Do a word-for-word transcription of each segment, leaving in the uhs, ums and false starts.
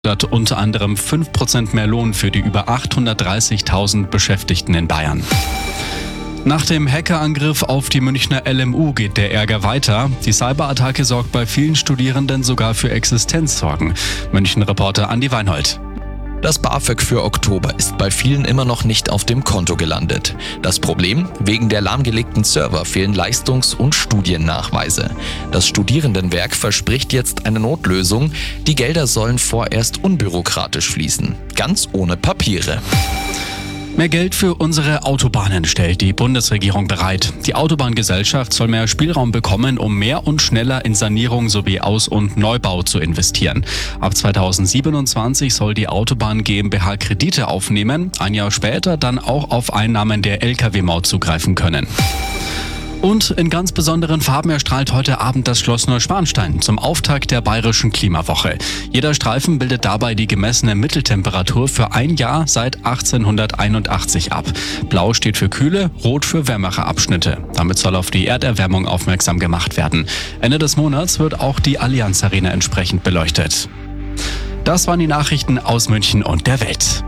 fordert unter anderem fünf Prozent mehr Lohn für die über achthundertdreißigtausend Beschäftigten in Bayern. Nach dem Hackerangriff auf die Münchner L M U geht der Ärger weiter. Die Cyberattacke sorgt bei vielen Studierenden sogar für Existenzsorgen. München-Reporter Andi Weinhold. Das BAföG für Oktober ist bei vielen immer noch nicht auf dem Konto gelandet. Das Problem? Wegen der lahmgelegten Server fehlen Leistungs- und Studiennachweise. Das Studierendenwerk verspricht jetzt eine Notlösung. Die Gelder sollen vorerst unbürokratisch fließen, ganz ohne Papiere. Mehr Geld für unsere Autobahnen stellt die Bundesregierung bereit. Die Autobahngesellschaft soll mehr Spielraum bekommen, um mehr und schneller in Sanierung sowie Aus- und Neubau zu investieren. Ab zweitausendsiebenundzwanzig soll die Autobahn GmbH Kredite aufnehmen, ein Jahr später dann auch auf Einnahmen der L K W-Maut zugreifen können. Und in ganz besonderen Farben erstrahlt heute Abend das Schloss Neuschwanstein zum Auftakt der Bayerischen Klimawoche. Jeder Streifen bildet dabei die gemessene Mitteltemperatur für ein Jahr seit achtzehnhunderteinundachtzig ab. Blau steht für kühle, rot für wärmere Abschnitte. Damit soll auf die Erderwärmung aufmerksam gemacht werden. Ende des Monats wird auch die Allianz Arena entsprechend beleuchtet. Das waren die Nachrichten aus München und der Welt.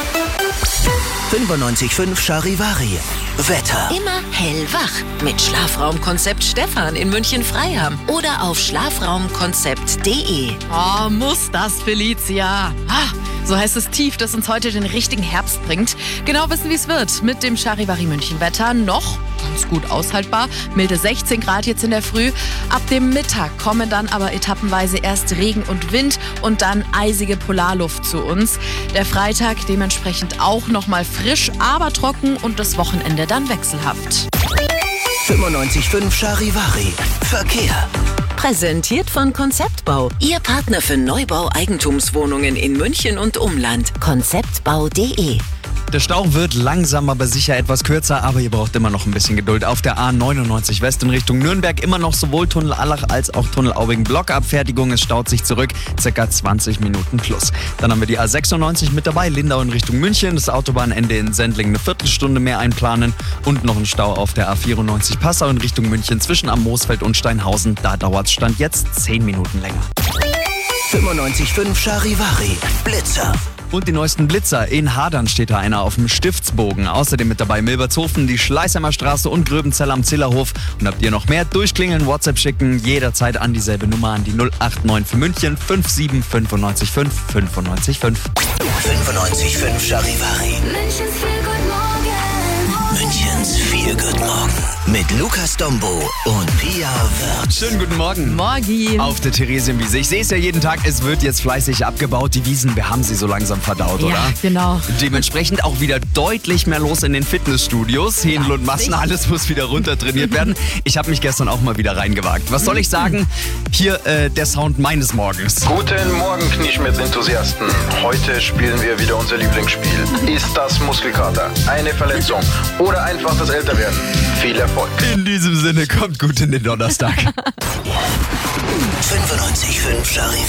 fünfundneunzig Komma fünf Charivari. Wetter. Immer hellwach mit Schlafraumkonzept Stefan in München-Freiham oder auf schlafraumkonzept punkt de. Oh, muss das, Felicia. Ah, so heißt es tief, das uns heute den richtigen Herbst bringt. Genau wissen, wie es wird mit dem Charivari München-Wetter. Noch ganz gut aushaltbar. Milde sechzehn Grad jetzt in der Früh. Ab dem Mittag kommen dann aber etappenweise erst Regen und Wind und dann eisige Polarluft zu uns. Der Freitag dementsprechend auch nochmal frisch, aber trocken und das Wochenende dann wechselhaft. fünfundneunzig Komma fünf Charivari. Verkehr. Präsentiert von Konzeptbau. Ihr Partner für Neubau-Eigentumswohnungen in München und Umland. konzeptbau punkt de. Der Stau wird langsam, aber sicher etwas kürzer, aber ihr braucht immer noch ein bisschen Geduld. Auf der A neunundneunzig West in Richtung Nürnberg immer noch sowohl Tunnel Allach als auch Tunnel Aubing Blockabfertigung. Es staut sich zurück, circa zwanzig Minuten plus. Dann haben wir die A sechsundneunzig mit dabei, Lindau in Richtung München. Das Autobahnende in Sendling eine Viertelstunde mehr einplanen. Und noch ein Stau auf der A vierundneunzig Passau in Richtung München zwischen am Moosfeld und Steinhausen. Da dauert es Stand jetzt zehn Minuten länger. fünfundneunzig Komma fünf Charivari. Blitzer. Und die neuesten Blitzer. In Hadern steht da einer auf dem Stiftsbogen. Außerdem mit dabei Milbertshofen, die Schleißheimer Straße und Gröbenzell am Zillerhof. Und habt ihr noch mehr? Durchklingeln, WhatsApp schicken, jederzeit an dieselbe Nummer, an die null acht neun für München fünf sieben fünf neun fünf fünf neun fünf. fünfundneunzig Komma fünf Charivari. Münchens Feel Good Morgen. Münchens Feel Good Morgen. Mit Lukas Dombo und Pia Wirth. Schönen guten Morgen. Morgen. Auf der Theresienwiese. Ich sehe es ja jeden Tag, es wird jetzt fleißig abgebaut. Die Wiesen, wir haben sie so langsam verdaut, Ja, oder? genau. Dementsprechend auch wieder deutlich mehr los in den Fitnessstudios. Händel und Massen, alles muss wieder runter trainiert werden. Ich habe mich gestern auch mal wieder reingewagt. Was soll ich sagen? Hier äh, der Sound meines Morgens. Guten Morgen, Knieschmerz-Enthusiasten. Heute spielen wir wieder unser Lieblingsspiel. Ist das Muskelkater, eine Verletzung oder einfach das Älterwerden? Viel Erfolg. In diesem Sinne, kommt gut in den Donnerstag. fünfundneunzig Komma fünf Charivari.